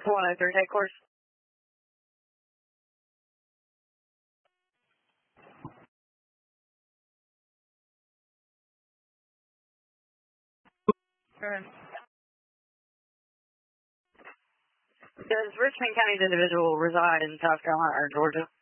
103, take course. Does Richmond County's individual reside in South Carolina or Georgia?